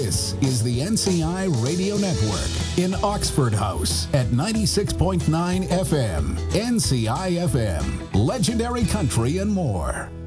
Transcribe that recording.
This is the NCI Radio Network in Oxford House at 96.9 FM. NCI FM, legendary country and more.